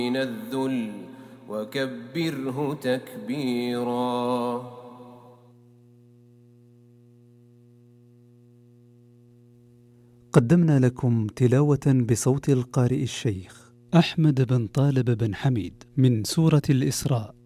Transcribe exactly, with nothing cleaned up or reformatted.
من الذل وكبره تكبيرا. قدمنا لكم تلاوة بصوت القارئ الشيخ أحمد بن طالب بن حميد من سورة الإسراء